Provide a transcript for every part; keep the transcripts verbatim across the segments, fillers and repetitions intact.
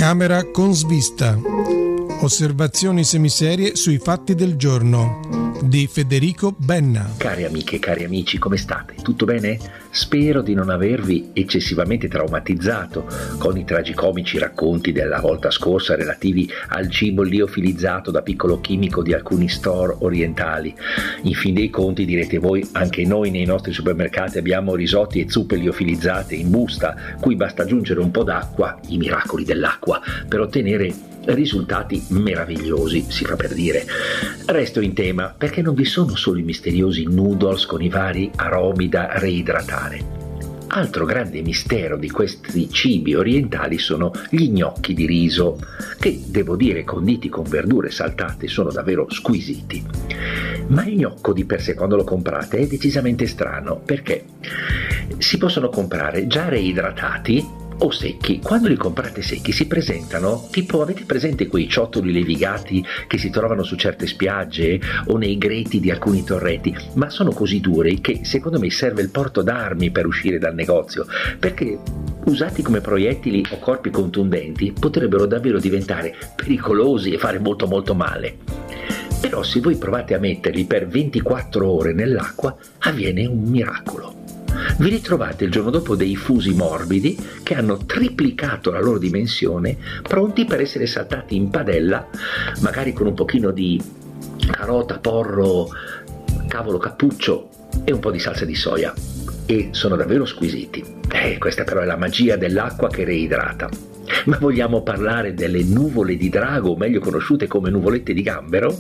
Camera con svista. Osservazioni semiserie sui fatti del giorno di Federico Benna. Cari amiche e cari amici, come state? Tutto bene? Spero di non avervi eccessivamente traumatizzato con i tragicomici racconti della volta scorsa relativi al cibo liofilizzato da piccolo chimico di alcuni store orientali. In fin dei conti, direte voi, anche noi nei nostri supermercati abbiamo risotti e zuppe liofilizzate in busta, cui basta aggiungere un po' d'acqua, i miracoli dell'acqua, per ottenere risultati meravigliosi, si fa per dire. Resto in tema perché non vi sono solo i misteriosi noodles con i vari aromi da reidratare. Altro grande mistero di questi cibi orientali sono gli gnocchi di riso, che devo dire conditi con verdure saltate sono davvero squisiti. Ma il gnocco di per sé quando lo comprate è decisamente strano, perché si possono comprare già reidratati o secchi. Quando li comprate secchi si presentano tipo, avete presente quei ciottoli levigati che si trovano su certe spiagge o nei greti di alcuni torrenti, ma sono così duri che secondo me serve il porto d'armi per uscire dal negozio, perché usati come proiettili o corpi contundenti potrebbero davvero diventare pericolosi e fare molto molto male. Però se voi provate a metterli per ventiquattro ore nell'acqua avviene un miracolo. Vi ritrovate il giorno dopo dei fusi morbidi che hanno triplicato la loro dimensione, pronti per essere saltati in padella, magari con un pochino di carota, porro, cavolo cappuccio e un po' di salsa di soia. E sono davvero squisiti. Eh, questa però è la magia dell'acqua che reidrata. Ma vogliamo parlare delle nuvole di drago, meglio conosciute come nuvolette di gambero?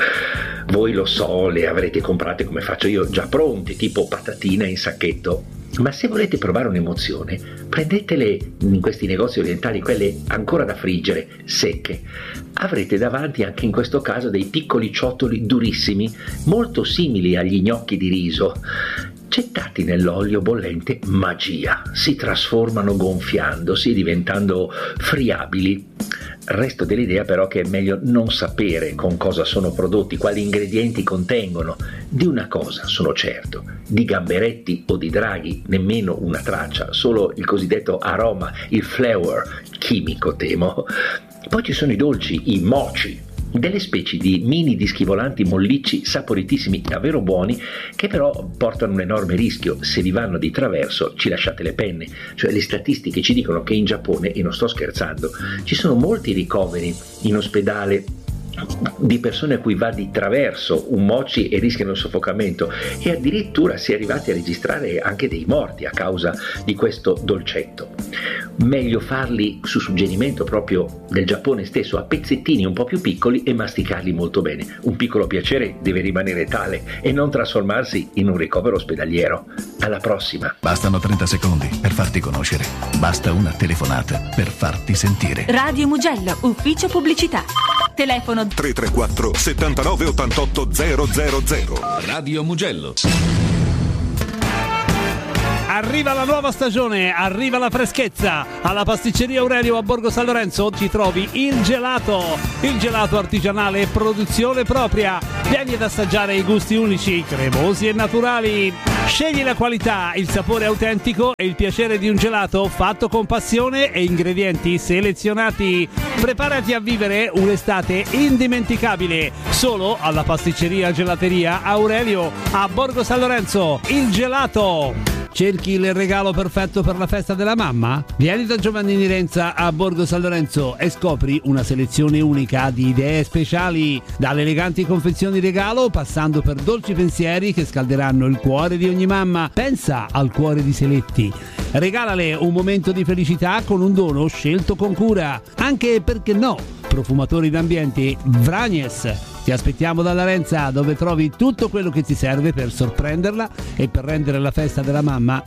Voi lo so, le avrete comprate come faccio io, già pronte, tipo patatine in sacchetto. Ma se volete provare un'emozione, prendetele in questi negozi orientali, quelle ancora da friggere, secche. Avrete davanti anche in questo caso dei piccoli ciottoli durissimi, molto simili agli gnocchi di riso. Gettati nell'olio bollente, magia, si trasformano gonfiandosi e diventando friabili. Resto dell'idea però che è meglio non sapere con cosa sono prodotti, quali ingredienti contengono. Di una cosa sono certo, di gamberetti o di draghi nemmeno una traccia, solo il cosiddetto aroma, il flavor chimico temo. Poi ci sono i dolci, i mochi, delle specie di mini dischi volanti mollicci saporitissimi, davvero buoni, che però portano un enorme rischio. Se vi vanno di traverso ci lasciate le penne. Cioè, le statistiche ci dicono che in Giappone, e non sto scherzando, ci sono molti ricoveri in ospedale di persone a cui va di traverso un mochi e rischiano il soffocamento, e addirittura si è arrivati a registrare anche dei morti a causa di questo dolcetto. Meglio farli su suggerimento proprio del Giappone stesso, a pezzettini un po' più piccoli, e masticarli molto bene. Un piccolo piacere deve rimanere tale e non trasformarsi in un ricovero ospedaliero. Alla prossima. Bastano trenta secondi per farti conoscere. Basta una telefonata per farti sentire. Radio Mugello, ufficio pubblicità. Telefono tre tre quattro settantanove ottantotto zero zero zero. Radio Mugello. Arriva la nuova stagione, arriva la freschezza. Alla pasticceria Aurelio a Borgo San Lorenzo ci trovi il gelato. Il gelato artigianale e produzione propria. Vieni ad assaggiare i gusti unici, cremosi e naturali. Scegli la qualità, il sapore autentico e il piacere di un gelato fatto con passione e ingredienti selezionati. Preparati a vivere un'estate indimenticabile solo alla pasticceria Gelateria Aurelio a Borgo San Lorenzo. Il gelato. Cerchi il regalo perfetto per la festa della mamma? Vieni da Giovannini Renza a Borgo San Lorenzo e scopri una selezione unica di idee speciali, dalle eleganti confezioni regalo passando per dolci pensieri che scalderanno il cuore di ogni mamma. Pensa al cuore di Seletti. Regalale un momento di felicità con un dono scelto con cura. Anche, perché no, profumatori d'ambiente Vragnes. Ti aspettiamo dalla Renza, dove trovi tutto quello che ti serve per sorprenderla e per rendere la festa della mamma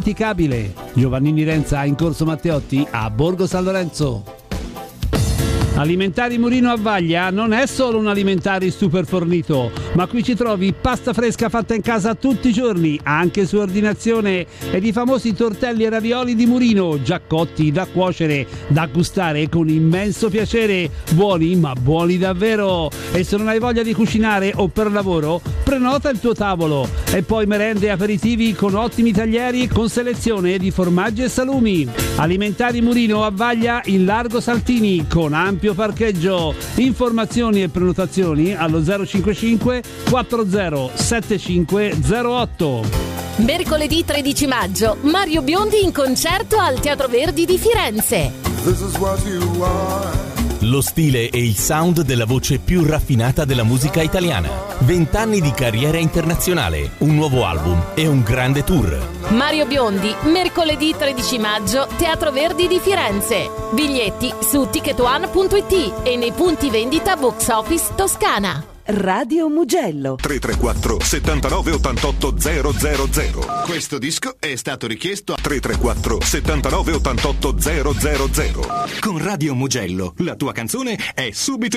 indimenticabile. Giovannini Renza in Corso Matteotti a Borgo San Lorenzo. Alimentari Murino a Vaglia non è solo un alimentari super fornito, ma qui ci trovi pasta fresca fatta in casa tutti i giorni, anche su ordinazione, ed i famosi tortelli e ravioli di Murino, già cotti, da cuocere, da gustare con immenso piacere, buoni ma buoni davvero. E se non hai voglia di cucinare o per lavoro, prenota il tuo tavolo. E poi merende e aperitivi con ottimi taglieri con selezione di formaggi e salumi. Alimentari Murino a Vaglia in Largo Saltini con ampio parcheggio. Informazioni e prenotazioni allo zero cinquantacinque quattro zero sette cinque zero otto. Mercoledì tredici maggio, Mario Biondi in concerto al Teatro Verdi di Firenze. Lo stile e il sound della voce più raffinata della musica italiana. Vent'anni di carriera internazionale, un nuovo album e un grande tour. Mario Biondi, mercoledì tredici maggio, Teatro Verdi di Firenze. Biglietti su ticket one punto it e nei punti vendita Box Office Toscana. Radio Mugello tre tre quattro settantanove ottantotto zero zero zero. Questo disco è stato richiesto a tre tre quattro settantanove ottantotto zero zero zero. Con Radio Mugello la tua canzone è subito